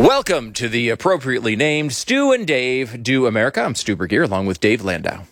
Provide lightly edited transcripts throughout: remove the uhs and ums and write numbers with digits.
Welcome to the appropriately named Stu and Dave Do America. I'm Stu Burgier, along with Dave Landau.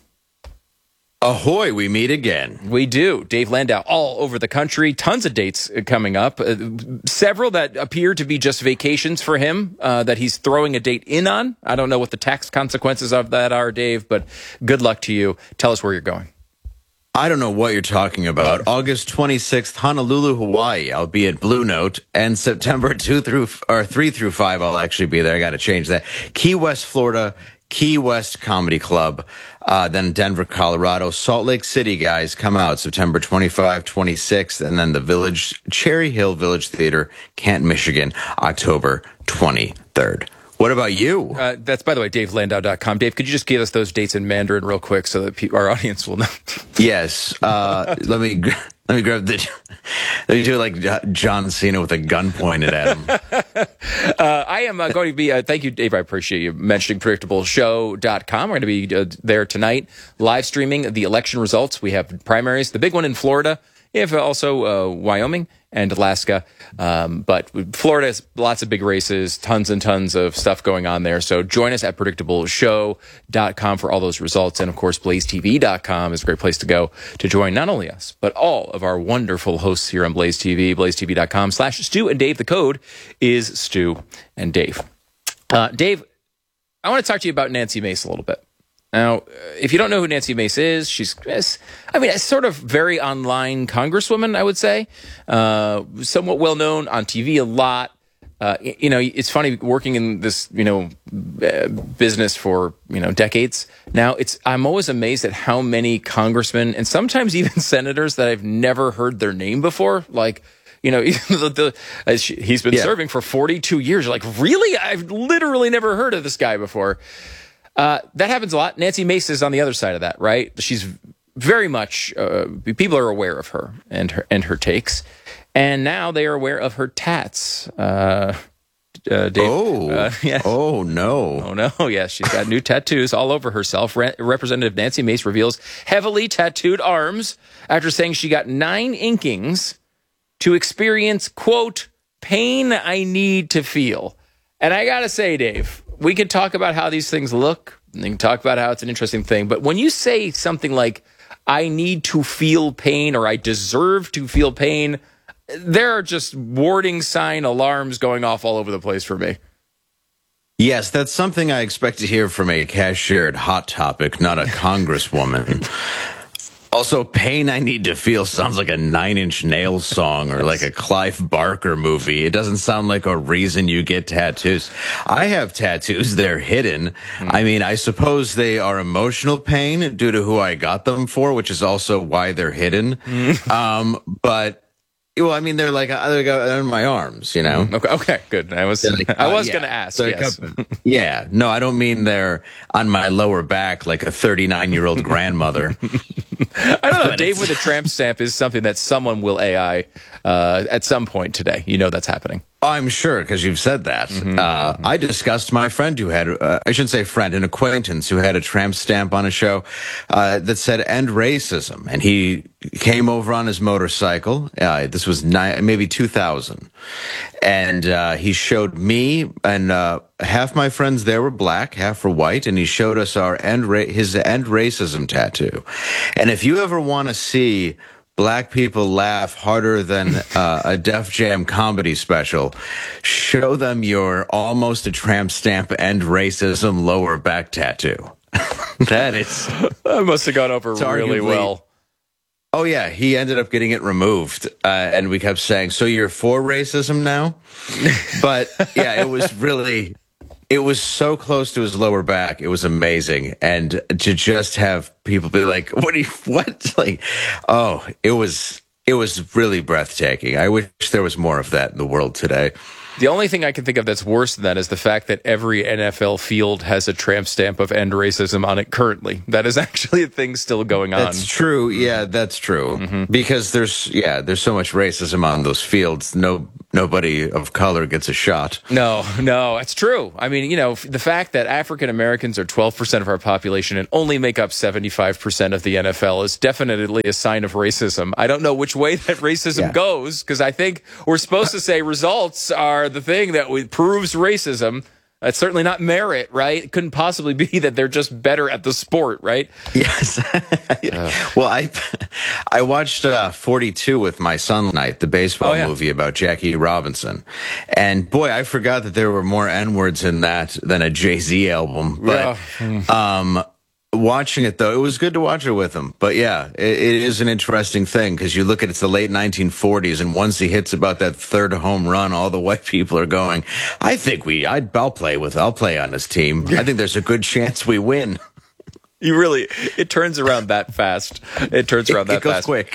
Ahoy, we meet again. We do. Dave Landau all over the country. Tons of dates coming up. Several that appear to be just vacations for him that he's throwing a date in on. I don't know what the tax consequences of that are, Dave, but good luck to you. Tell us where you're going. I don't know what you're talking about. August 26th, Honolulu, Hawaii. I'll be at Blue Note. And September 3 through 5, I'll actually be there. I got to change that. Key West, Florida, Key West Comedy Club. Then Denver, Colorado. Salt Lake City, guys, come out September 25, 26th. And then the Village, Cherry Hill Village Theater, Canton, Michigan, October 23rd. What about you? That's, by the way, DaveLandau.com. Dave, could you just give us those dates in Mandarin real quick so that our audience will know? Yes. Let me grab the. Let me do like John Cena with a gun pointed at him. I am going to be. Thank you, Dave. I appreciate you mentioning PredictableShow.com. We're going to be there tonight, live streaming the election results. We have primaries, the big one in Florida. If also Wyoming and Alaska. But Florida has lots of big races, tons and tons of stuff going on there. So join us at PredictableShow.com for all those results. And, of course, BlazeTV.com is a great place to go to join not only us, but all of our wonderful hosts here on Blaze TV, BlazeTV.com/Stu and Dave. The code is Stu and Dave. Dave, I want to talk to you about Nancy Mace a little bit. Now, if you don't know who Nancy Mace is, she's, a sort of very online congresswoman, I would say. Somewhat well-known on TV a lot. It's funny working in this, business for, decades. Now, I'm always amazed at how many congressmen and sometimes even senators that I've never heard their name before. Like, he's been serving for 42 years. You're like, really? I've literally never heard of this guy before. That happens a lot. Nancy Mace is on the other side of that, right? She's very much, people are aware of her and her takes. And now they are aware of her tats. Dave, yes. Oh, no. Oh, no. Yes, she's got new tattoos all over herself. Representative Nancy Mace reveals heavily tattooed arms after saying she got 9 inkings to experience, quote, pain I need to feel. And I got to say, Dave, we could talk about how these things look, and we can talk about how it's an interesting thing. But when you say something like, I need to feel pain or I deserve to feel pain, there are just warning sign alarms going off all over the place for me. Yes, that's something I expect to hear from a cashier at Hot Topic, not a congresswoman. Also, pain I need to feel sounds like a 9 Inch Nails song or like a Clive Barker movie. It doesn't sound like a reason you get tattoos. I have tattoos. They're hidden. I mean, I suppose they are emotional pain due to who I got them for, which is also why they're hidden. But well, I mean, they're like they're in my arms, Okay, good. I was going to ask. Yes. Yeah, no, I don't mean they're on my lower back like a 39-year-old grandmother. I don't know. Dave with a tramp stamp is something that someone will AI at some point today. That's happening. I'm sure, because you've said that. I discussed my friend who had, I shouldn't say friend, an acquaintance who had a tramp stamp on a show that said end racism. And he came over on his motorcycle. This was maybe 2000. And he showed me, and half my friends there were black, half were white, and he showed us his end racism tattoo. And if you ever want to see black people laugh harder than a Def Jam comedy special, show them your almost a tramp stamp end racism lower back tattoo. That must have gone over really well. Oh, yeah. He ended up getting it removed. And we kept saying, so you're for racism now? But yeah, it was so close to his lower back. It was amazing. And to just have people be like, what? Like, oh, it was really breathtaking. I wish there was more of that in the world today. The only thing I can think of that's worse than that is the fact that every NFL field has a tramp stamp of end racism on it currently. That is actually a thing still going on. That's true. Yeah, that's true. Because there's so much racism on those fields. Nobody of color gets a shot. No, it's true. I mean, the fact that African Americans are 12% of our population and only make up 75% of the NFL is definitely a sign of racism. I don't know which way that racism goes, because I think we're supposed to say results are are the thing that proves racism. That's certainly not merit, right? It couldn't possibly be that they're just better at the sport, right? Yes. Well, I watched 42 with my son tonight, the baseball movie about Jackie Robinson. And boy, I forgot that there were more N-words in that than a Jay-Z album. But watching it, though, it was good to watch it with him. But yeah, it is an interesting thing because you look at it's the late 1940s, and once he hits about that third home run, all the white people are going, I'll play on his team. I think there's a good chance we win. It turns around that fast. It turns around that goes fast. Quick.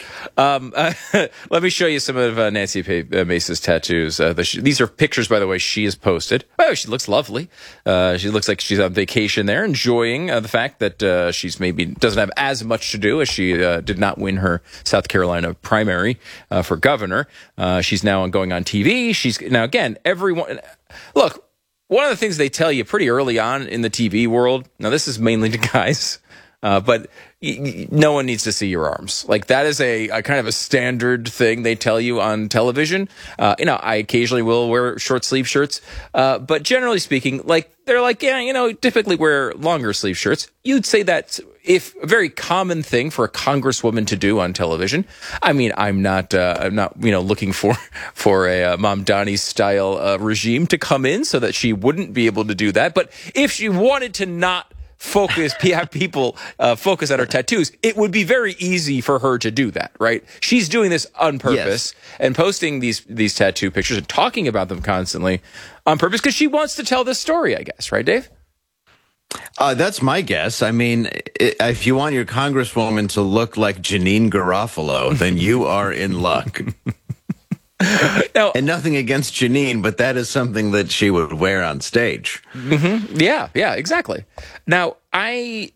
Let me show you some of Nancy Mace's tattoos. These are pictures, by the way, she has posted. Oh, she looks lovely. She looks like she's on vacation there, enjoying the fact that she's maybe doesn't have as much to do as she did not win her South Carolina primary for governor. She's now going on TV. Everyone. Look. One of the things they tell you pretty early on in the TV world, now this is mainly to guys, but no one needs to see your arms. Like that is a kind of a standard thing they tell you on television. I occasionally will wear short sleeve shirts, but generally speaking, they're like, typically wear longer sleeve shirts. You'd say that's a very common thing for a congresswoman to do on television. I mean, I'm not looking for a Mamdani style regime to come in so that she wouldn't be able to do that. But if she wanted to not have people focus on her tattoos, it would be very easy for her to do that, right? She's doing this on purpose and posting these tattoo pictures and talking about them constantly on purpose because she wants to tell this story, I guess, right, Dave? That's my guess. I mean, if you want your congresswoman to look like Janine Garofalo, then you are in luck. Now, and nothing against Janine, but that is something that she would wear on stage. Mm-hmm. Yeah, exactly. Now, I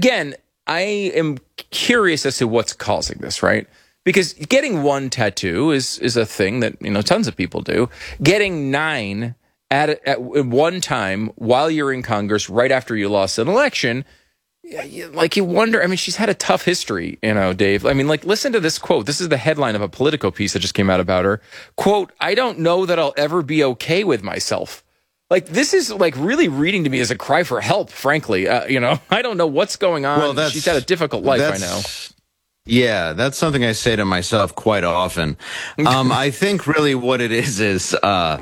am curious as to what's causing this, right? Because getting one tattoo is a thing that tons of people do. Getting 9 at one time while you're in Congress, right after you lost an election. You wonder, I mean, she's had a tough history, Dave. I mean, listen to this quote. This is the headline of a Politico piece that just came out about her. Quote, "I don't know that I'll ever be okay with myself." This is really reading to me as a cry for help, frankly. I don't know what's going on. Well, she's had a difficult life, I know. Yeah, that's something I say to myself quite often. I think really what it is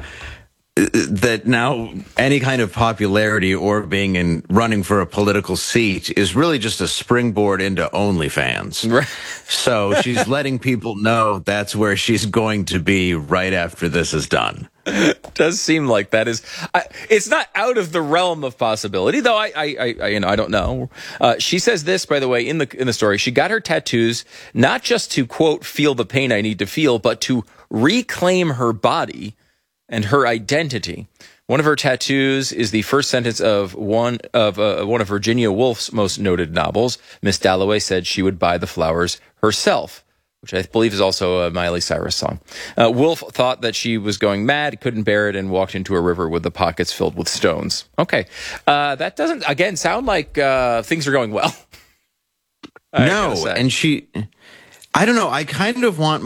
that now any kind of popularity or being running for a political seat is really just a springboard into OnlyFans. Right. So she's letting people know that's where she's going to be right after this is done. It does seem like that is. It's not out of the realm of possibility, though. I don't know. She says this, by the way, in the story. She got her tattoos not just to quote feel the pain I need to feel, but to reclaim her body and her identity. One of her tattoos is the first sentence of one of Virginia Woolf's most noted novels. Miss Dalloway said she would buy the flowers herself, which I believe is also a Miley Cyrus song. Woolf thought that she was going mad, couldn't bear it, and walked into a river with the pockets filled with stones. Okay. That doesn't, again, sound like things are going well. No, and I don't know, I kind of want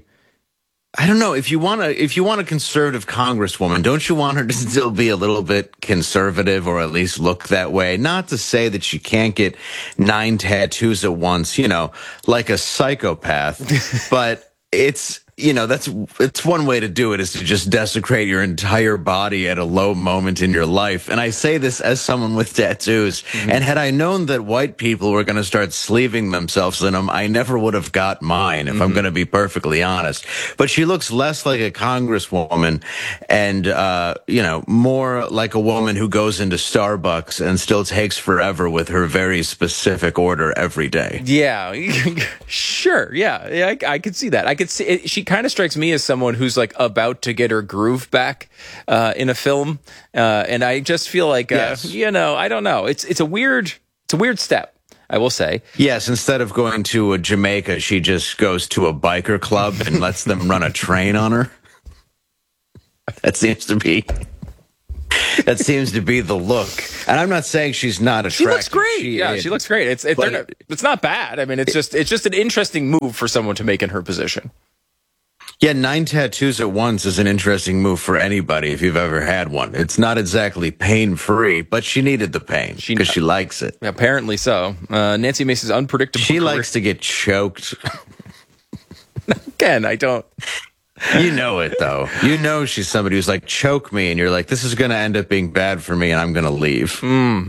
I don't know, if you want a conservative congresswoman, don't you want her to still be a little bit conservative or at least look that way? Not to say that she can't get 9 tattoos at once, like a psychopath, but it's one way to do it is to just desecrate your entire body at a low moment in your life. And I say this as someone with tattoos. Mm-hmm. And had I known that white people were going to start sleeving themselves in them, I never would have got mine, if I'm going to be perfectly honest. But she looks less like a congresswoman and, more like a woman who goes into Starbucks and still takes forever with her very specific order every day. Yeah, sure. Yeah, I could see that. I could see it. She kind of strikes me as someone who's about to get her groove back in a film, and I just feel like yes. I don't know. It's a weird step, I will say. Yes, instead of going to Jamaica, she just goes to a biker club and lets them run a train on her. That seems to be the look. And I'm not saying she's not attractive. She looks great. She looks great. It's not bad. I mean, it's just an interesting move for someone to make in her position. Yeah, 9 tattoos at once is an interesting move for anybody if you've ever had one. It's not exactly pain-free, but she needed the pain because she likes it. Apparently so. Nancy Mace's unpredictable She career. likes to get choked. Again, I don't. You know it, though. You know she's somebody who's like, choke me, and you're like, this is going to end up being bad for me, and I'm going to leave.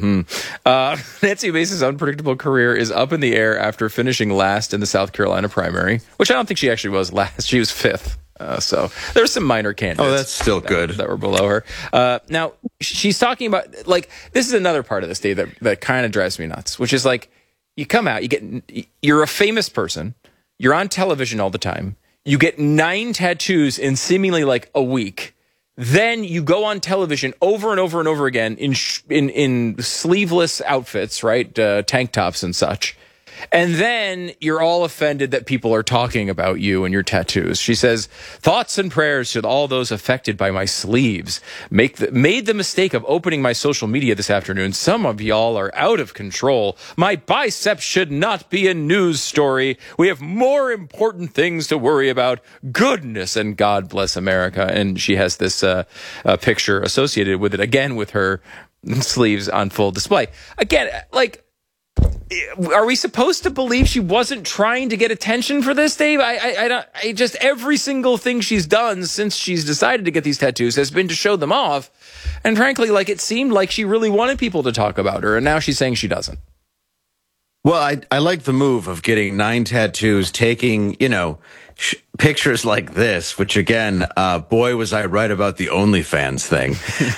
Nancy Mace's unpredictable career is up in the air after finishing last in the South Carolina primary, which I don't think she actually was last. She was fifth. So there's some minor candidates. Oh, that's still good. That were below her. Now, she's talking about, like, this is another part of this day that kind of drives me nuts, which is like, you come out, you're a famous person, you're on television all the time, you get 9 tattoos in seemingly like a week. Then you go on television over and over and over again in sleeveless outfits, right? Tank tops and such. And then you're all offended that people are talking about you and your tattoos. She says, thoughts and prayers to all those affected by my sleeves. Made the mistake of opening my social media this afternoon. Some of y'all are out of control. My biceps should not be a news story. We have more important things to worry about. Goodness, and God bless America. And she has this picture associated with it, again, with her sleeves on full display. Again, like, are we supposed to believe she wasn't trying to get attention for this, Dave? I just, every single thing she's done since she's decided to get these tattoos has been to show them off. And frankly, like, it seemed like she really wanted people to talk about her, and now she's saying she doesn't. Well, I like the move of getting 9 tattoos, taking, pictures like this, which again, boy, was I right about the OnlyFans thing.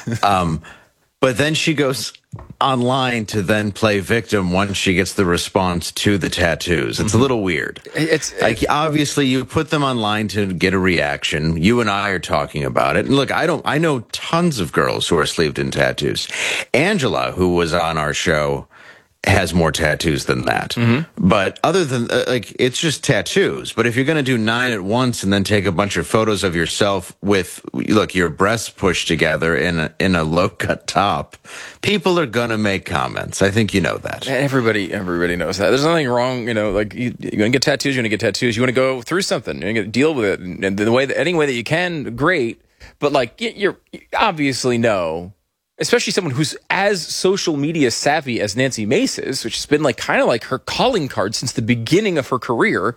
But then she goes online to then play victim once she gets the response to the tattoos. It's a little weird. It's like, obviously you put them online to get a reaction. You and I are talking about it. And look, I know tons of girls who are sleeved in tattoos. Angela, who was on our show, has more tattoos than that. Mm-hmm. But other than, it's just tattoos. But if you're going to do 9 at once and then take a bunch of photos of yourself with, your breasts pushed together in a low-cut top, people are going to make comments. I think you know that. Everybody knows that. There's nothing wrong, you're going to get tattoos, you're going to get tattoos. You want to go through something, you're going to deal with it. And any way that you can, great. But, you obviously know, especially someone who's as social media savvy as Nancy Mace is, which has been kind of like her calling card since the beginning of her career.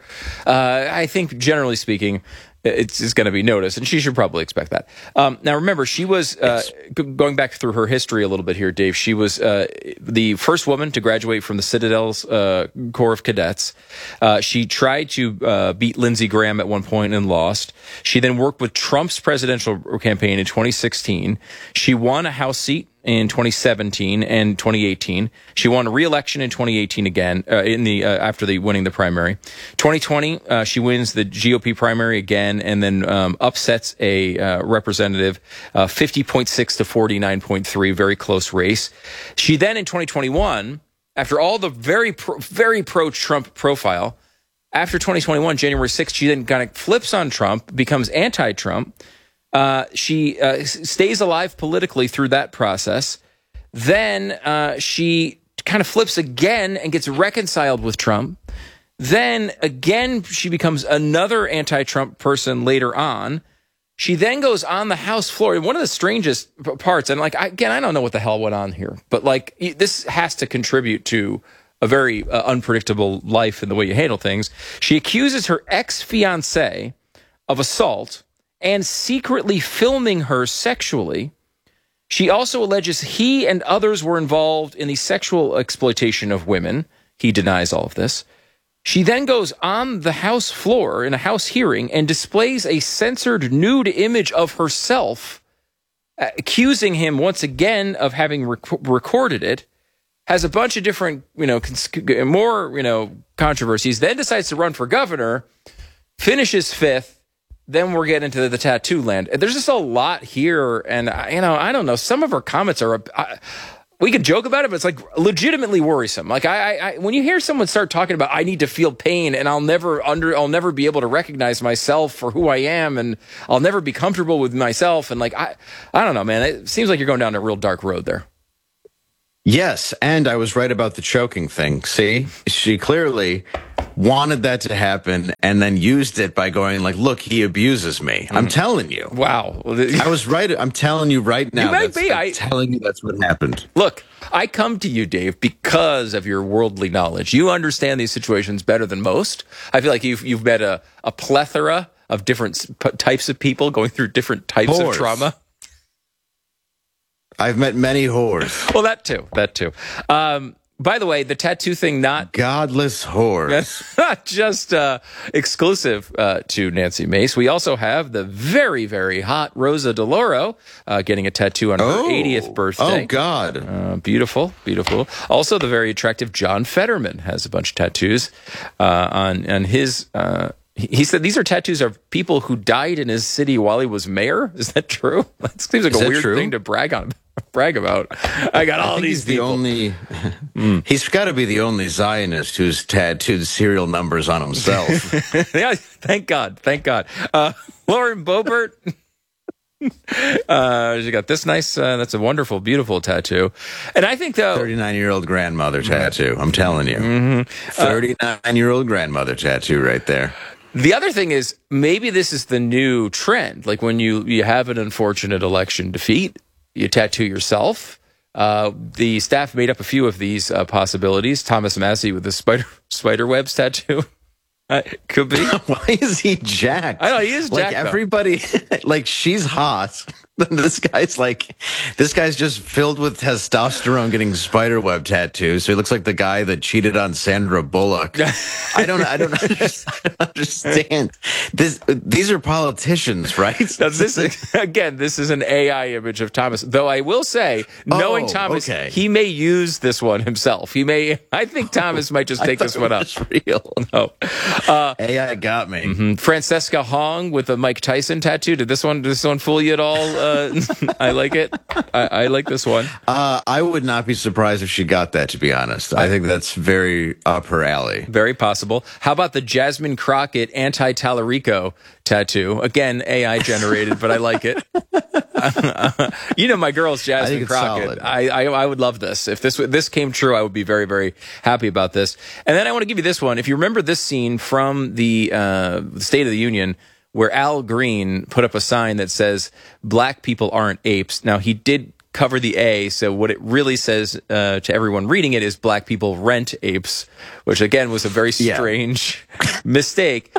I think, generally speaking, it's going to be noticed, and she should probably expect that. Now, remember, she was, going back through her history a little bit here, Dave, she was the first woman to graduate from the Citadel's Corps of Cadets. She tried to beat Lindsey Graham at one point and lost. She then worked with Trump's presidential campaign in 2016. She won a House seat in 2017 and 2018. She won re-election in 2018 again, after winning the primary. 2020, she wins the GOP primary again, and then upsets a representative, 50.6 to 49.3, very close race. She then, in 2021, after all the very pro-Trump profile, after 2021, January 6th, she then kind of flips on Trump, becomes anti-Trump. She stays alive politically through that process. Then she kind of flips again and gets reconciled with Trump. Then again, she becomes another anti-Trump person later on. She then goes on the House floor. And one of the strangest parts, and I don't know what the hell went on here, but this has to contribute to a very unpredictable life in the way you handle things. She accuses her ex-fiancé of assault and secretly filming her sexually. She also alleges he and others were involved in the sexual exploitation of women. He denies all of this. She then goes on the House floor in a House hearing and displays a censored nude image of herself, accusing him once again of having recorded it. Has a bunch of different, more controversies, then decides to run for governor, finishes 5th. Then we're getting into the tattoo land. There's just a lot here, and I don't know. Some of her comments are, we could joke about it, but it's legitimately worrisome. When you hear someone start talking about, I need to feel pain, and I'll never be able to recognize myself for who I am, and I'll never be comfortable with myself, and I don't know, man. It seems like you're going down a real dark road there. Yes, and I was right about the choking thing. See, she clearly wanted that to happen and then used it by going like, look, he abuses me. I'm telling you. Wow. I was right. I'm telling you right now. You might be. I'm telling you that's what happened. Look, I come to you, Dave, because of your worldly knowledge. You understand these situations better than most. I feel like you've met a plethora of different types of people going through different types of trauma. I've met many whores. Well, that too. By the way, the tattoo thing, not godless whores. Not just exclusive to Nancy Mace. We also have the very, very hot Rosa DeLauro getting a tattoo on her 80th birthday. Oh, God. Beautiful, beautiful. Also, the very attractive John Fetterman has a bunch of tattoos on his... He said these are tattoos of people who died in his city while he was mayor. Is that true? That seems like a weird thing to brag about. I got all these people. He's got to be the only Zionist who's tattooed serial numbers on himself. Yeah, thank God. Lauren Boebert. She got this nice, that's a wonderful, beautiful tattoo. And I think, though... 39-year-old grandmother tattoo, I'm telling you. 39-year-old grandmother tattoo right there. The other thing is, maybe this is the new trend. Like when you have an unfortunate election defeat, you tattoo yourself. The staff made up a few of these possibilities. Thomas Massey with the spiderwebs tattoo. Could be. Why is he jacked? I know, he is jacked. Like everybody, like she's hot. This guy's just filled with testosterone getting spiderweb tattoos. So he looks like the guy that cheated on Sandra Bullock. I don't understand. These are politicians, right? Now, this is an AI image of Thomas. Though I will say, knowing Thomas, he may use this one himself. I think Thomas might just take this one up. It's real. No. AI got me. Mm-hmm. Francesca Hong with a Mike Tyson tattoo. Did this one fool you at all? I like it. I like this one. I would not be surprised if she got that, to be honest. I think that's very up her alley. Very possible. How about the Jasmine Crockett anti-Tallarico tattoo? Again, AI generated, but I like it. My girl's Jasmine Crockett. I would love this. If this came true, I would be very, very happy about this. And then I want to give you this one. If you remember this scene from the State of the Union, where Al Green put up a sign that says, "Black people aren't apes." Now, he did cover the A, so what it really says to everyone reading it is "Black people rent apes," which, again, was a very strange mistake.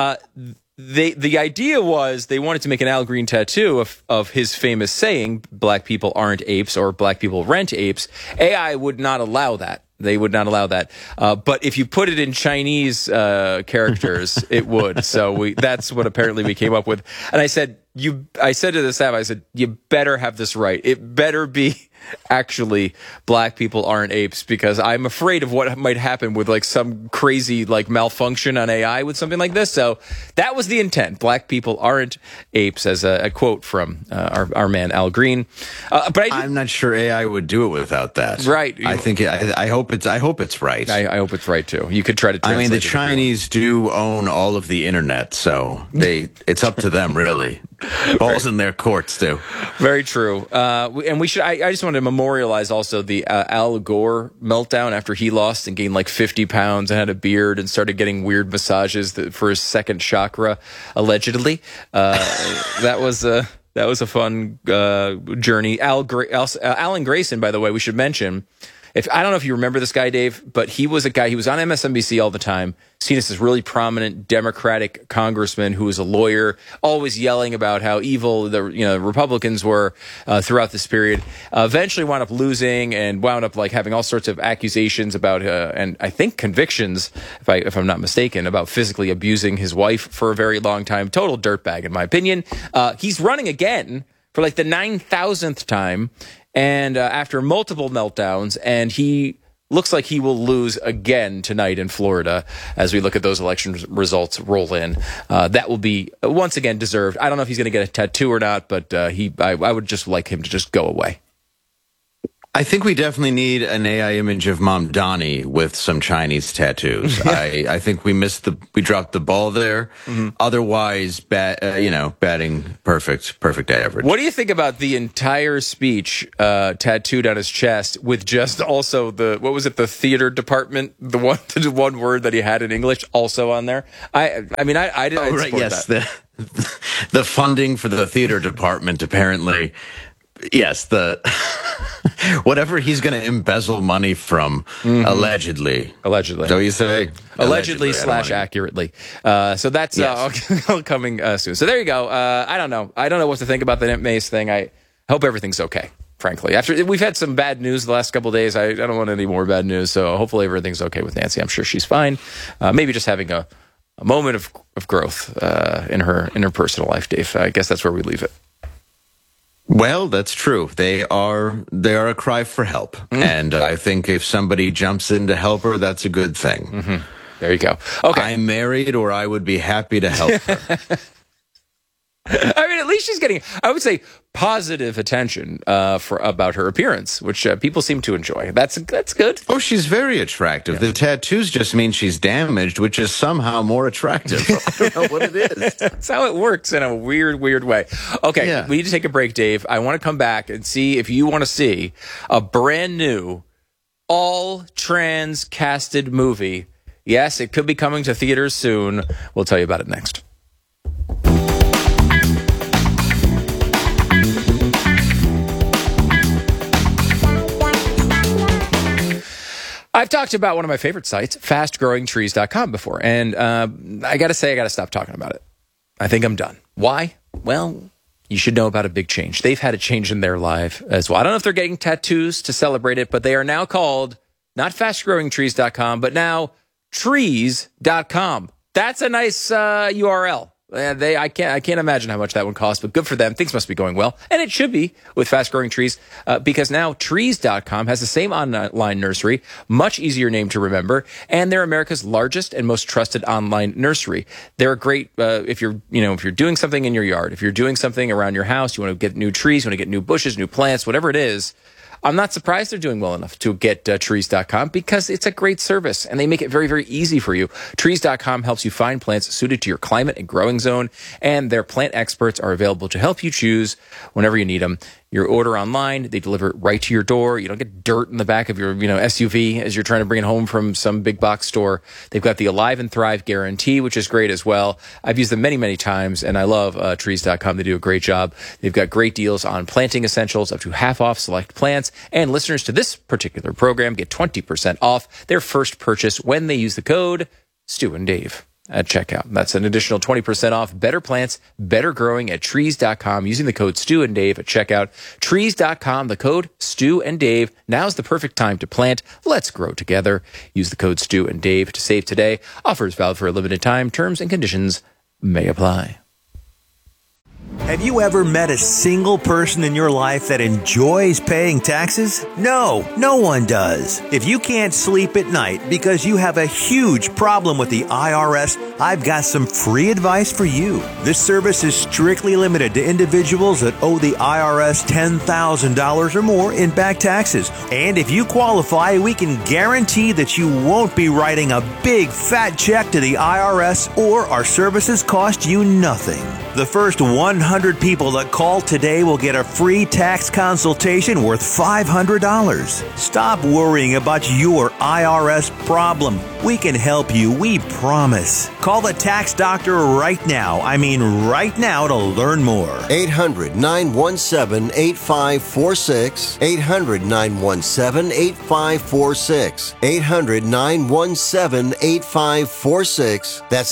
The idea was they wanted to make an Al Green tattoo of his famous saying, "Black people aren't apes," or "Black people rent apes." AI would not allow that. They would not allow that. But if you put it in Chinese characters, it would. So that's what apparently we came up with. And I said to the staff, you better have this right. It better be actually "Black people aren't apes," because I'm afraid of what might happen with like some crazy like malfunction on AI with something like this. So that was the intent. "Black people aren't apes," as a quote from our man Al Green. But I'm not sure AI would do it without that. Right. I think I hope it's right. I hope it's right too. You could try to translate. I mean, the Chinese do own all of the internet, so it's up to them really. Balls in their courts too. Very true. And we should. I just want to memorialize also the Al Gore meltdown after he lost and gained like 50 pounds and had a beard and started getting weird massages for his second chakra, allegedly. That was a fun journey. Alan Grayson, by the way, we should mention. I don't know if you remember this guy, Dave, but he was a guy, he was on MSNBC all the time, seen as this really prominent Democratic congressman who was a lawyer, always yelling about how evil the Republicans were throughout this period. Eventually wound up losing and wound up like having all sorts of accusations about, and I think convictions, if I'm not mistaken, about physically abusing his wife for a very long time. Total dirtbag, in my opinion. He's running again for like the 9,000th time. And after multiple meltdowns, and he looks like he will lose again tonight in Florida as we look at those election results roll in. That will be, once again, deserved. I don't know if he's going to get a tattoo or not, but I would just like him to just go away. I think we definitely need an AI image of Mom Donnie with some Chinese tattoos. I think we dropped the ball there. Otherwise, batting perfect average. What do you think about the entire speech tattooed on his chest with just also the theater department, the one word that he had in English also on there? I didn't. Oh, right, yes, that. the funding for the theater department apparently. Yes, whatever he's going to embezzle money from, allegedly. So you say allegedly / accurately. So that's all coming soon. So there you go. I don't know what to think about the Aunt Mace thing. I hope everything's okay. Frankly, after we've had some bad news the last couple of days, I don't want any more bad news. So hopefully everything's okay with Nancy. I'm sure she's fine. Maybe just having a moment of growth in her personal life, Dave. I guess that's where we leave it. Well, that's true. They are a cry for help. And I think if somebody jumps in to help her, that's a good thing. There you go. Okay. I'm married, or I would be happy to help her. I mean, at least she's getting, I would say, positive attention about her appearance, which people seem to enjoy. That's good. Oh, she's very attractive. Yeah. The tattoos just mean she's damaged, which is somehow more attractive. I don't know what it is. That's how it works in a weird way. Okay, we need to take a break, Dave. I want to come back and see if you want to see a brand new, all-trans casted movie. Yes, it could be coming to theaters soon. We'll tell you about it next. I've talked about one of my favorite sites, fastgrowingtrees.com, before, and I got to stop talking about it. I think I'm done. Why? Well, you should know about a big change. They've had a change in their life as well. I don't know if they're getting tattoos to celebrate it, but they are now called not fastgrowingtrees.com, but now trees.com. That's a nice URL. I can't imagine how much that would cost, but good for them. Things must be going well. And it should be with Fast Growing Trees, because now trees.com has the same online nursery, much easier name to remember, and they're America's largest and most trusted online nursery. They're great if you're doing something in your yard, if you're doing something around your house, you want to get new trees, you want to get new bushes, new plants, whatever it is. I'm not surprised they're doing well enough to get trees.com, because it's a great service and they make it very, very easy for you. Trees.com helps you find plants suited to your climate and growing zone, and their plant experts are available to help you choose whenever you need them. You order online, they deliver it right to your door. You don't get dirt in the back of your SUV as you're trying to bring it home from some big box store. They've got the Alive and Thrive guarantee, which is great as well. I've used them many, many times, and I love trees.com. They do a great job. They've got great deals on planting essentials, up to half off select plants, and listeners to this particular program get 20% off their first purchase when they use the code Stu and Dave at checkout. That's an additional 20% off better plants, better growing at trees.com using the code Stu and Dave at checkout. Trees.com, the code Stu and Dave. Now's the perfect time to plant. Let's grow together. Use the code Stu and Dave to save today. Offers valid for a limited time. Terms and conditions may apply. Have you ever met a single person in your life that enjoys paying taxes? No one does. If you can't sleep at night because you have a huge problem with the IRS, I've got some free advice for you. This service is strictly limited to individuals that owe the IRS $10,000 or more in back taxes. And if you qualify, we can guarantee that you won't be writing a big fat check to the IRS, or our services cost you nothing. The first 100 people that call today will get a free tax consultation worth $500. Stop worrying about your IRS problem. We can help you, we promise. Call the tax doctor right now. I mean right now, to learn more. 800-917-8546. 800-917-8546. 800-917-8546. That's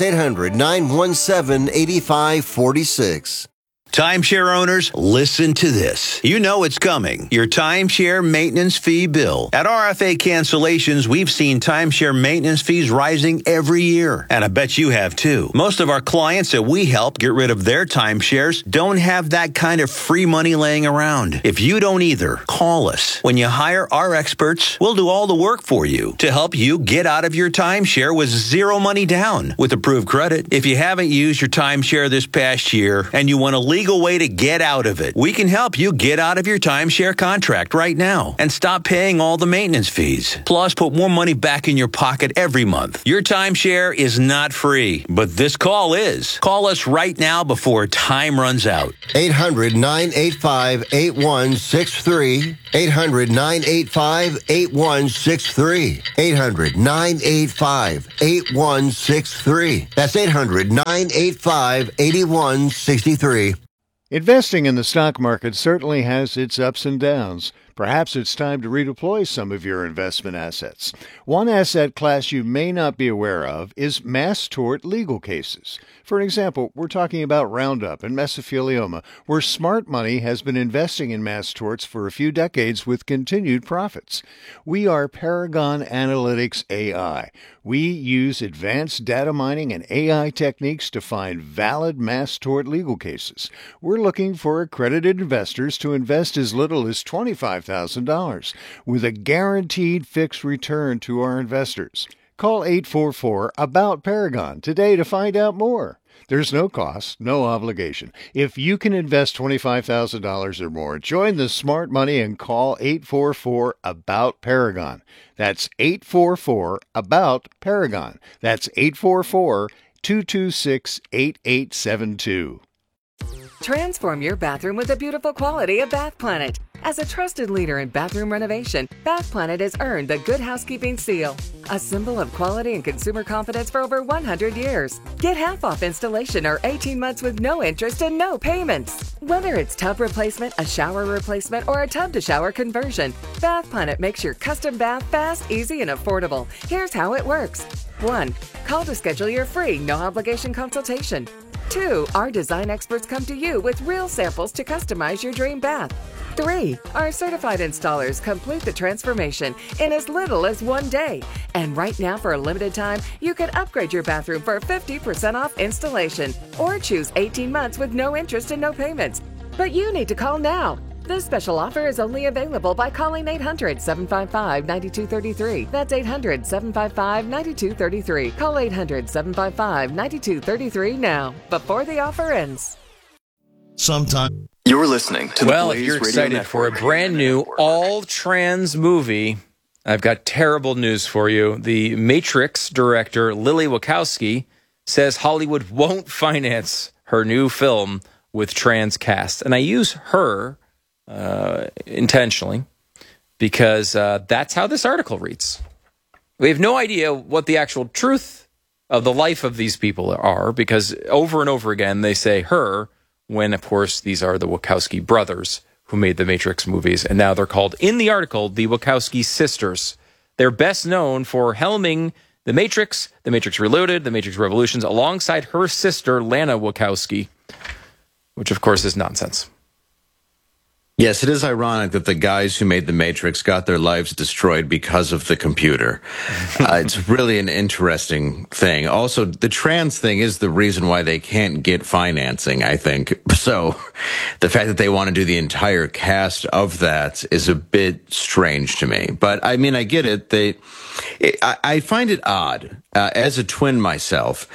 800-917-8546. Timeshare owners, listen to this. You know it's coming. Your timeshare maintenance fee bill. At RFA Cancellations, we've seen timeshare maintenance fees rising every year. And I bet you have too. Most of our clients that we help get rid of their timeshares don't have that kind of free money laying around. If you don't either, call us. When you hire our experts, we'll do all the work for you to help you get out of your timeshare with zero money down with approved credit. If you haven't used your timeshare this past year and you want to legally legal way to get out of it. We can help you get out of your timeshare contract right now and stop paying all the maintenance fees. Plus, put more money back in your pocket every month. Your timeshare is not free, but this call is. Call us right now before time runs out. 800-985-8163. 800-985-8163. 800-985-8163. That's 800-985-8163. Investing in the stock market certainly has its ups and downs. Perhaps it's time to redeploy some of your investment assets. One asset class you may not be aware of is mass tort legal cases. For example, we're talking about Roundup and mesothelioma, where smart money has been investing in mass torts for a few decades with continued profits. We are Paragon Analytics AI. We use advanced data mining and AI techniques to find valid mass tort legal cases. We're looking for accredited investors to invest as little as $25,000 with a guaranteed fixed return to our investors. Call 844-ABOUT-PARAGON today to find out more. There's no cost, no obligation. If you can invest $25,000 or more, join the smart money and call 844-ABOUT-PARAGON. That's 844-ABOUT-PARAGON. That's 844-226-8872. Transform your bathroom with the beautiful quality of Bath Planet. As a trusted leader in bathroom renovation, Bath Planet has earned the Good Housekeeping seal, a symbol of quality and consumer confidence for over 100 years. Get half off installation or 18 months with no interest and no payments. Whether it's tub replacement, a shower replacement, or a tub-to-shower conversion, Bath Planet makes your custom bath fast, easy, and affordable. Here's how it works. 1. Call to schedule your free, no-obligation consultation. 2. Our design experts come to you with real samples to customize your dream bath. 3. Our certified installers complete the transformation in as little as 1 day. And right now, for a limited time, you can upgrade your bathroom for 50% off installation or choose 18 months with no interest and no payments. But you need to call now. This special offer is only available by calling 800-755-9233. That's 800-755-9233. Call 800-755-9233 now, before the offer ends. Sometime. You're listening to Well, the if Blaze you're Radio excited for a Network. brand new all-trans movie, I've got terrible news for you. The Matrix director, Lily Wachowski, says Hollywood won't finance her new film with trans cast. And I use her intentionally because that's how this article reads. We have no idea what the actual truth of the life of these people are, because over and over again they say her, when of course these are the Wachowski brothers who made the Matrix movies, and now they're called, in the article, the Wachowski sisters. They're best known for helming The Matrix Reloaded, The Matrix Revolutions, alongside her sister Lana Wachowski, which of course is nonsense. Yes, it is ironic that the guys who made The Matrix got their lives destroyed because of the computer. It's really an interesting thing. Also, the trans thing is the reason why they can't get financing, I think. So the fact that they want to do the entire cast of that is a bit strange to me. But, I mean, I get it. I find it odd, as a twin myself,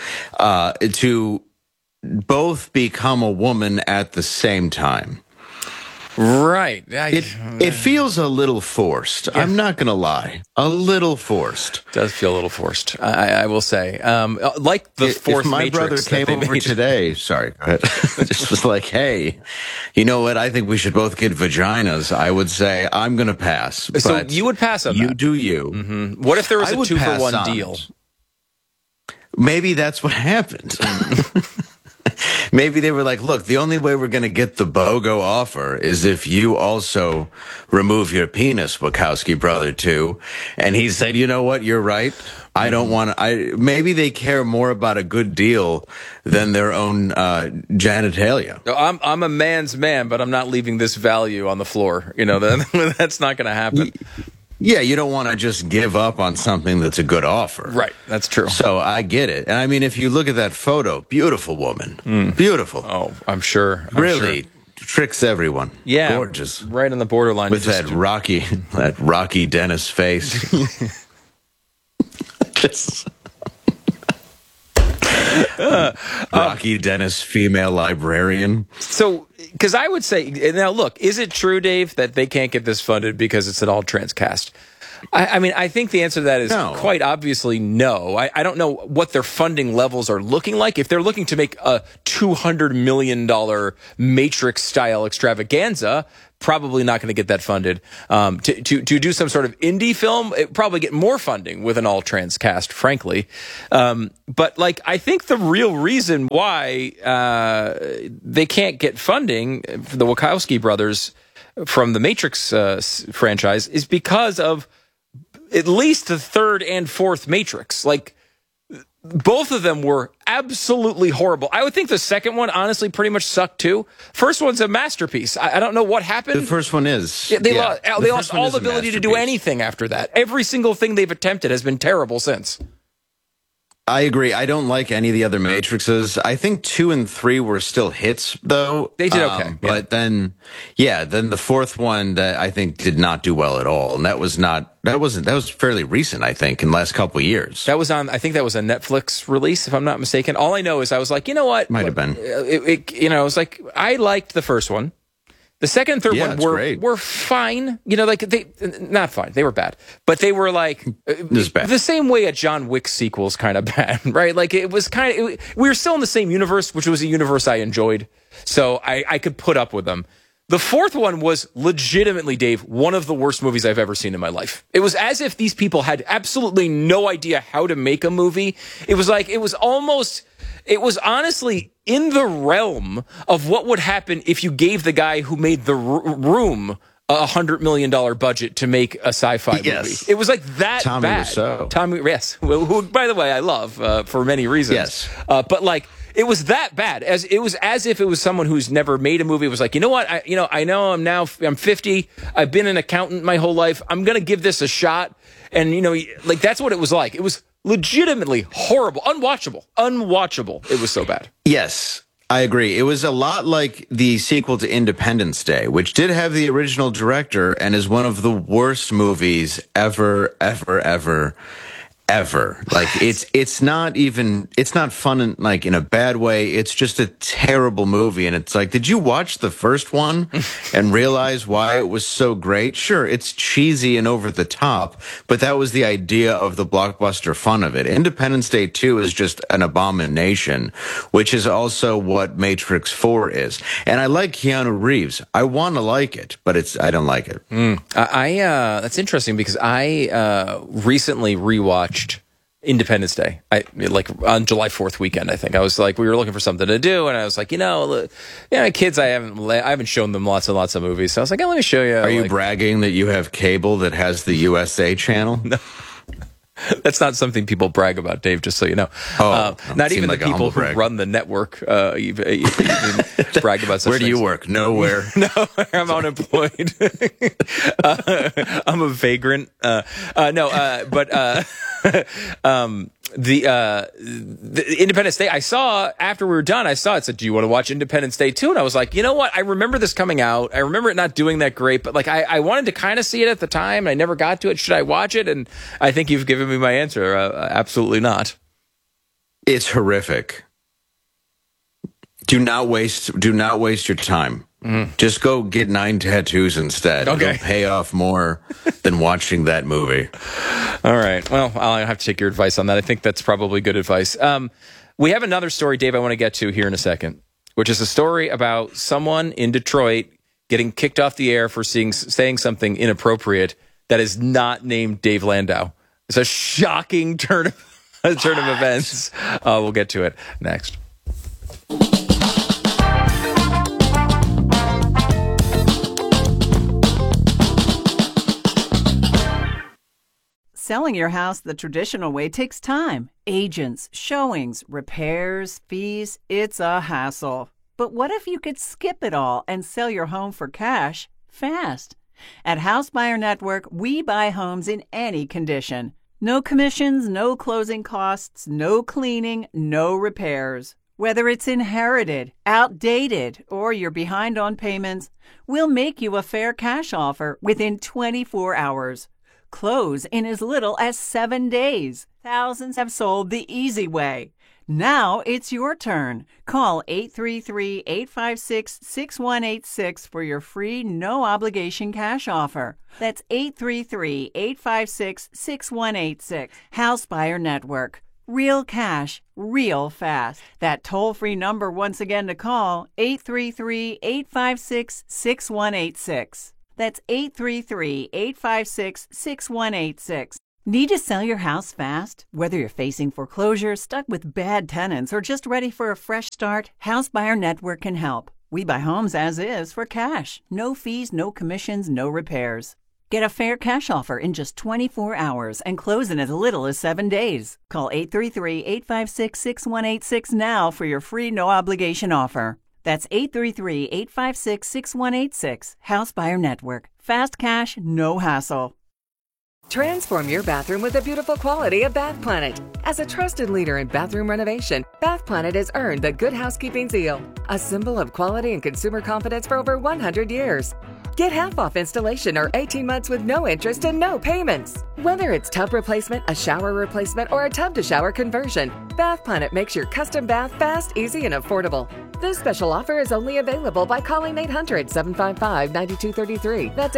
to both become a woman at the same time. Right. It feels a little forced. Yeah. I'm not going to lie. A little forced. It does feel a little forced, I will say. Like the fourth if my Matrix brother came over today, sorry, go ahead. Just was like, hey, you know what? I think we should both get vaginas. I would say, I'm going to pass. So but you would pass on that? You do you. Mm-hmm. What if there was a 2-for-1 deal? Maybe that's what happened. Maybe they were like, look, the only way we're going to get the BOGO offer is if you also remove your penis, Wachowski brother, too. And he said, you know what? You're right. I don't want to. Maybe they care more about a good deal than their own genitalia. I'm a man's man, but I'm not leaving this value on the floor. You know, that's not going to happen. Yeah, you don't want to just give up on something that's a good offer. Right, that's true. So I get it. And I mean, if you look at that photo, beautiful woman. Beautiful. Oh, I'm sure. Really tricks everyone. Yeah. Gorgeous. Right on the borderline. With that rocky Dennis face. Rocky Dennis, female librarian. So, because I would say, now look, is it true, Dave, that they can't get this funded because it's an all-trans cast? I mean, I think the answer to that is quite obviously no. I don't know what their funding levels are looking like. If they're looking to make a $200 million Matrix-style extravaganza, probably not going to get that funded. To do some sort of indie film, it probably get more funding with an all-trans cast, frankly. But, like, I think the real reason why they can't get funding for the Wachowski brothers from the Matrix franchise is because of at least the third and fourth Matrix. Like, both of them were absolutely horrible. I would think the second one, honestly, pretty much sucked too. First one's a masterpiece. I don't know what happened. The first one is. They lost all ability to do anything after that. Every single thing they've attempted has been terrible since. I agree. I don't like any of the other Matrixes. I think 2 and 3 were still hits, though. They did okay. But then the fourth one that I think did not do well at all. And that was fairly recent, I think, in the last couple of years. I think that was a Netflix release, if I'm not mistaken. All I know is I was like, you know what? Might have been. I was like, I liked the first one. The second and third one were fine. You know, like not fine. They were bad, but they were like the same way a John Wick sequel is kind of bad, right? Like it was we were still in the same universe, which was a universe I enjoyed, so I could put up with them. The fourth one was legitimately, Dave, one of the worst movies I've ever seen in my life. It was as if these people had absolutely no idea how to make a movie. It was honestly in the realm of what would happen if you gave the guy who made The Room $100 million budget to make a sci-fi movie. It was like that Tommy bad. Wiseau. Tommy, yes, who, by the way, I love for many reasons. Yes. But like, it was that bad. It was as if it was someone who's never made a movie. It was like, you know what? I know I'm 50. I've been an accountant my whole life. I'm going to give this a shot. And, like, that's what it was like. It was legitimately horrible, unwatchable. It was so bad. Yes, I agree. It was a lot like the sequel to Independence Day, which did have the original director and is one of the worst movies ever. Like it's not fun in a bad way. It's just a terrible movie. And it's like, did you watch the first one and realize why it was so great? Sure, it's cheesy and over the top, but that was the idea of the blockbuster fun of it. Independence Day 2 is just an abomination, which is also what Matrix 4 is. And I like Keanu Reeves. I want to like it, but I don't like it. That's interesting because I recently rewatched Independence Day. Like on July 4th weekend, I think. I was like, we were looking for something to do, and I was like, kids, I haven't shown them lots and lots of movies. So I was like, let me show you. Are you bragging that you have cable that has the USA channel? No. That's not something people brag about, Dave, just so you know. Not even the people who run the network even brag about such Where do things. you work? Nowhere. No, I'm unemployed. I'm a vagrant. The Independence Day I saw after we were done, it said, do you want to watch Independence Day 2? And I was like, you know what? I remember this coming out. I remember it not doing that great, but like I wanted to kind of see it at the time and I never got to it. Should I watch it? And I think you've given me my answer. Absolutely not. It's horrific. Do not waste your time. Mm-hmm. Just go get 9 tattoos instead. Okay. It'll pay off more than watching that movie. All right. Well, I'll have to take your advice on that. I think that's probably good advice. We have another story, Dave, I want to get to here in a second, which is a story about someone in Detroit getting kicked off the air for saying something inappropriate that is not named Dave Landau. It's a shocking turn of events. We'll get to it next. Selling your house the traditional way takes time. Agents, showings, repairs, fees. It's a hassle. But what if you could skip it all and sell your home for cash fast? At House Buyer Network, we buy homes in any condition. No commissions, no closing costs, no cleaning, no repairs. Whether it's inherited, outdated, or you're behind on payments, we'll make you a fair cash offer within 24 hours. Close in as little as 7 days. Thousands have sold the easy way. Now it's your turn. Call 833-856-6186 for your free no-obligation cash offer. That's 833-856-6186. House Buyer Network. Real cash, real fast. That toll-free number once again to call, 833-856-6186. That's 833-856-6186. Need to sell your house fast? Whether you're facing foreclosure, stuck with bad tenants, or just ready for a fresh start, House Buyer Network can help. We buy homes as is for cash. No fees, no commissions, no repairs. Get a fair cash offer in just 24 hours and close in as little as 7 days. Call 833-856-6186 now for your free no-obligation offer. That's 833-856-6186. House Buyer Network. Fast cash, no hassle. Transform your bathroom with the beautiful quality of Bath Planet. As a trusted leader in bathroom renovation, Bath Planet has earned the Good Housekeeping seal, a symbol of quality and consumer confidence for over 100 years. Get half off installation or 18 months with no interest and no payments. Whether it's tub replacement, a shower replacement, or a tub-to-shower conversion, Bath Planet makes your custom bath fast, easy, and affordable. This special offer is only available by calling 800-755-9233. That's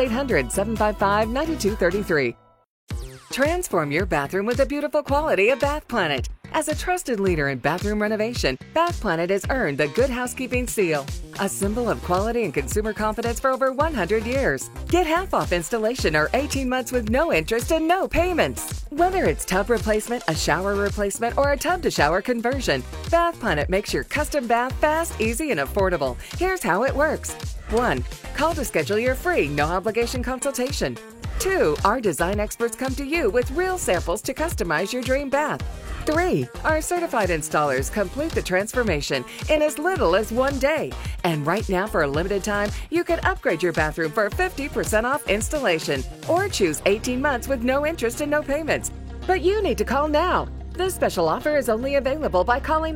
800-755-9233. Transform your bathroom with the beautiful quality of Bath Planet. As a trusted leader in bathroom renovation, Bath Planet has earned the Good Housekeeping seal, a symbol of quality and consumer confidence for over 100 years. Get half off installation or 18 months with no interest and no payments. Whether it's tub replacement, a shower replacement, or a tub-to-shower conversion, Bath Planet makes your custom bath fast, easy, and affordable. Here's how it works. 1. Call to schedule your free, no-obligation consultation. 2. Our design experts come to you with real samples to customize your dream bath. 3. Our certified installers complete the transformation in as little as 1 day. And right now, for a limited time, you can upgrade your bathroom for 50% off installation or choose 18 months with no interest and no payments. But you need to call now. This special offer is only available by calling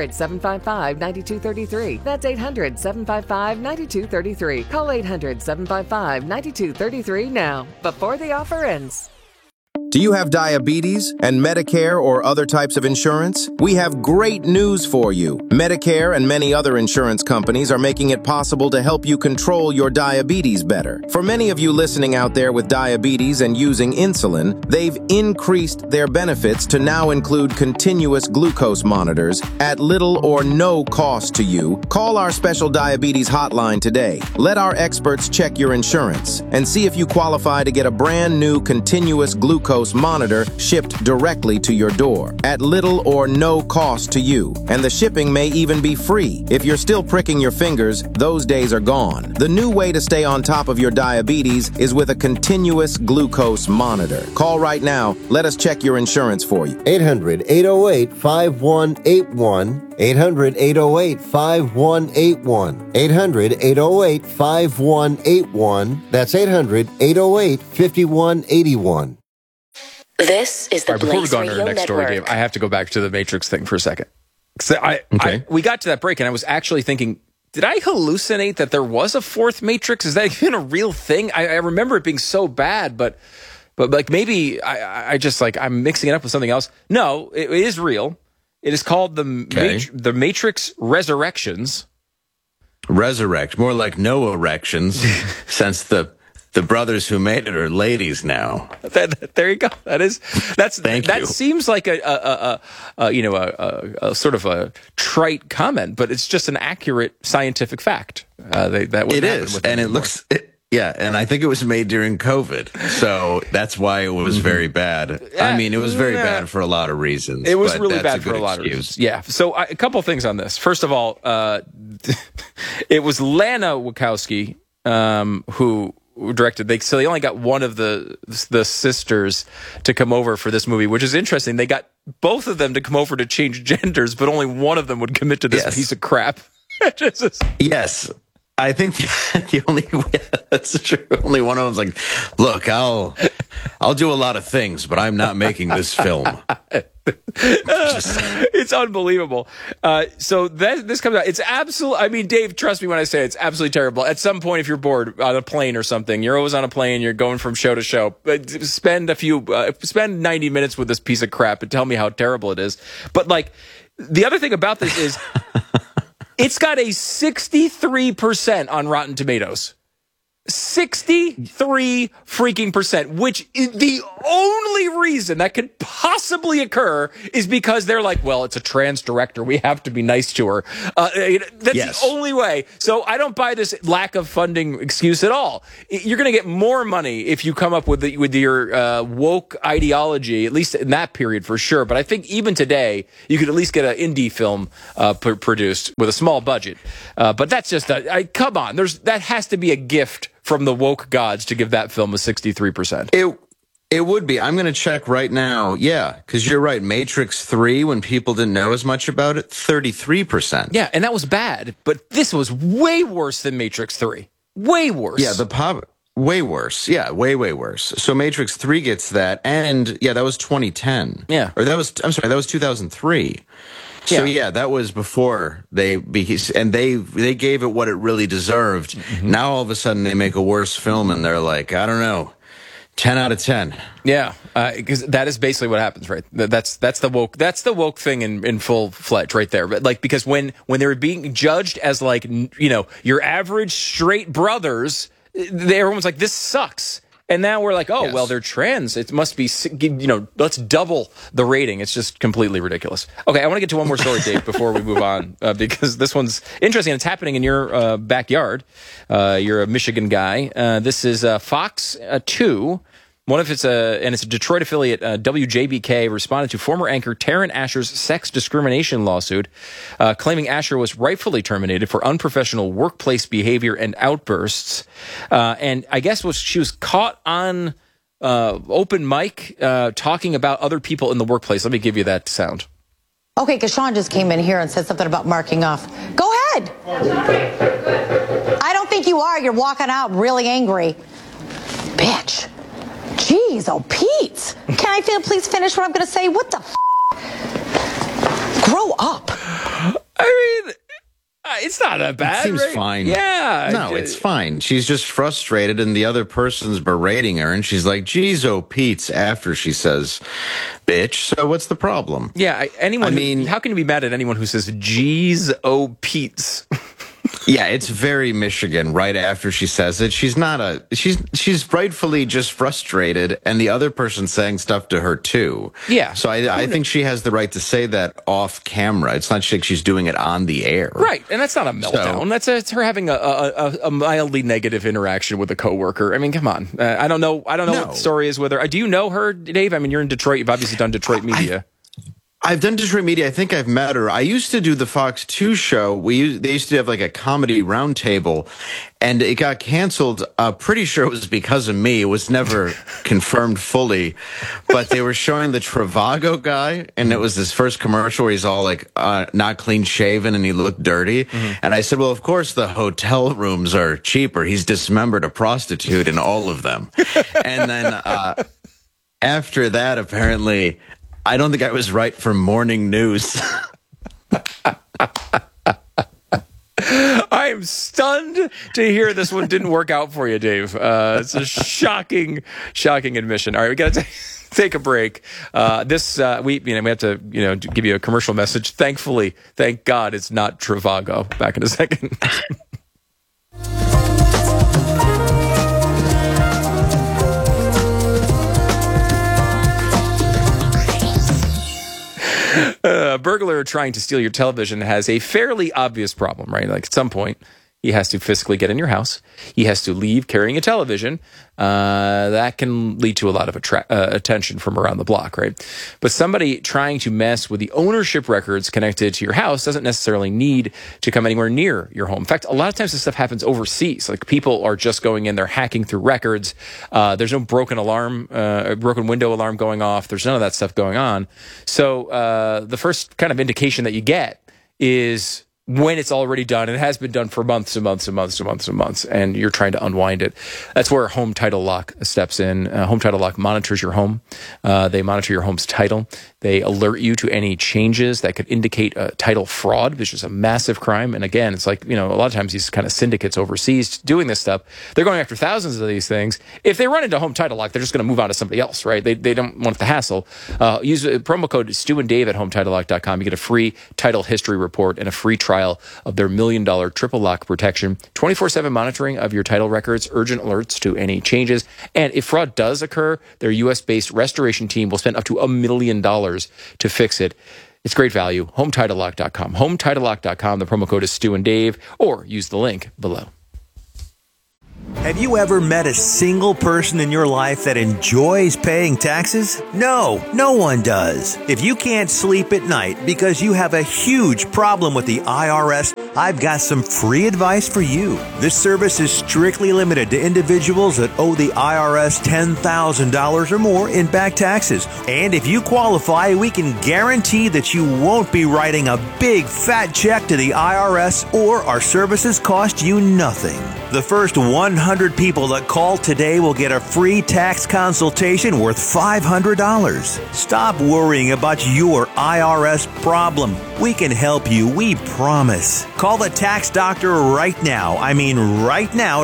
800-755-9233. That's 800-755-9233. Call 800-755-9233 now, before the offer ends. Do you have diabetes and Medicare or other types of insurance? We have great news for you. Medicare and many other insurance companies are making it possible to help you control your diabetes better. For many of you listening out there with diabetes and using insulin, they've increased their benefits to now include continuous glucose monitors at little or no cost to you. Call our special diabetes hotline today. Let our experts check your insurance and see if you qualify to get a brand new continuous glucose monitor shipped directly to your door at little or no cost to you. And the shipping may even be free. If you're still pricking your fingers, those days are gone. The new way to stay on top of your diabetes is with a continuous glucose monitor. Call right now. Let us check your insurance for you. 800-808-5181. 800-808-5181. 800-808-5181. That's 800-808-5181. This is the Before we Blaze go on to Radio our next story, Network. Dave, I have to go back to the Matrix thing for a second. So we got to that break, and I was actually thinking, did I hallucinate that there was a fourth Matrix? Is that even a real thing? I remember it being so bad, but like maybe I just like I'm mixing it up with something else. No, it is real. It is called the Matrix Resurrections. Resurrect, more like no erections, since the brothers who made it are ladies now. There you go. Thank you. That seems like a sort of a trite comment, but it's just an accurate scientific fact. It is, and it looks. And I think it was made during COVID, so that's why it was very bad. I mean, it was very bad for a lot of reasons. It was really bad for a lot of reasons. Yeah. So a couple of things on this. First of all, it was Lana Wachowski who directed. So they only got one of the sisters to come over for this movie, which is interesting. They got both of them to come over to change genders, but only one of them would commit to this piece of crap. Yes. I think that's true. Only one of them's like, look, I'll do a lot of things, but I'm not making this film. It's unbelievable. So this comes out. It's absolute. I mean, Dave, trust me when I say it's absolutely terrible. At some point, if you're bored on a plane or something, you're always on a plane, you're going from show to show. Spend 90 minutes with this piece of crap and tell me how terrible it is. But like, The other thing about this is it's got a 63% on Rotten Tomatoes. 63 freaking percent, which is the only reason that could possibly occur is because they're like, well, it's a trans director. We have to be nice to her. That's the only way. So I don't buy this lack of funding excuse at all. You're going to get more money if you come up with your woke ideology, at least in that period for sure. But I think even today, you could at least get an indie film produced with a small budget. But that's just, come on, that has to be a gift from the woke gods to give that film a 63%. It would be. I'm going to check right now. Yeah, because you're right. Matrix 3, when people didn't know as much about it, 33%. Yeah, and that was bad. But this was way worse than Matrix 3. Way worse. Yeah, way worse. Yeah, way worse. So Matrix 3 gets that. And yeah, that was 2010. Yeah. Or that was 2003. So yeah, that was before they gave it what it really deserved. Mm-hmm. Now all of a sudden they make a worse film and they're like, I don't know, 10 out of 10. Yeah, because that is basically what happens, right? That's the woke thing in full fledged right there. But like, because when they were being judged as like, your average straight brothers, everyone's like, this sucks. And now we're like, well, they're trans. It must be, let's double the rating. It's just completely ridiculous. Okay, I want to get to one more story, Dave, before we move on, because this one's interesting. It's happening in your backyard. You're a Michigan guy. This is Fox 2. It's a Detroit affiliate, WJBK, responded to former anchor Taryn Asher's sex discrimination lawsuit, claiming Asher was rightfully terminated for unprofessional workplace behavior and outbursts. And I guess she was caught on open mic talking about other people in the workplace. Let me give you that sound. Okay, because Sean just came in here and said something about marking off. Go ahead. I don't think you are. You're walking out really angry. Bitch. Jeez, oh, Pete. Can I please finish what I'm going to say? What the Grow up. I mean, it's not that bad. It seems right? fine. Yeah. No, it's fine. She's just frustrated and the other person's berating her and she's like, geez, oh, Pete's after she says, bitch. So what's the problem? Yeah. How can you be mad at anyone who says, geez, oh, Pete's? Yeah, it's very Michigan right after she says it. She's rightfully just frustrated, and the other person's saying stuff to her too. Yeah. So I think she has the right to say that off camera. It's not like she's doing it on the air. Right, and that's not a meltdown. It's her having a mildly negative interaction with a coworker. I mean, come on. I don't know what the story is with her. Do you know her, Dave? I mean, you're in Detroit. You've obviously done Detroit media. I've done Detroit media. I think I've met her. I used to do the Fox 2 show. They used to have like a comedy roundtable, and it got canceled. Pretty sure it was because of me. It was never confirmed fully, but they were showing the Trivago guy, and it was this first commercial where he's all like not clean shaven and he looked dirty. Mm-hmm. And I said, well, of course the hotel rooms are cheaper. He's dismembered a prostitute in all of them. And then after that, apparently, I don't think I was right for morning news. I am stunned to hear this one didn't work out for you, Dave. It's a shocking admission. All right, we got to take a break. We have to give you a commercial message. Thankfully, thank God, it's not Trivago. Back in a second. A burglar trying to steal your television has a fairly obvious problem, right? Like at some point, he has to physically get in your house. He has to leave carrying a television. That can lead to a lot of attention from around the block, right? But somebody trying to mess with the ownership records connected to your house doesn't necessarily need to come anywhere near your home. In fact, a lot of times this stuff happens overseas. Like people are just going in, they're hacking through records. There's no broken window alarm going off. There's none of that stuff going on. So the first kind of indication that you get is when it's already done, and it has been done for months and months and months and months and months, and you're trying to unwind it. That's where Home Title Lock steps in. Home Title Lock monitors your home. They monitor your home's title. They alert you to any changes that could indicate title fraud, which is a massive crime. And again, it's like, a lot of times these kind of syndicates overseas doing this stuff, they're going after thousands of these things. If they run into Home Title Lock, they're just going to move on to somebody else, right? They don't want the hassle. Use promo code Stu and Dave at HometitleLock.com. You get a free title history report and a free trial of their $1 million triple lock protection, 24/7 monitoring of your title records, urgent alerts to any changes. And if fraud does occur, their U.S.-based restoration team will spend up to $1 million to fix it. It's great value. HometitleLock.com. HometitleLock.com. The promo code is Stu and Dave, or use the link below. Have you ever met a single person in your life that enjoys paying taxes? No, no one does. If you can't sleep at night because you have a huge problem with the IRS, I've got some free advice for you. This service is strictly limited to individuals that owe the IRS $10,000 or more in back taxes. And if you qualify, we can guarantee that you won't be writing a big fat check to the IRS, or our services cost you nothing. The first 100 people that call today will get a free tax consultation worth $500. Stop worrying about your IRS problem. We can help you, we promise. Call the tax doctor right now. I mean right now.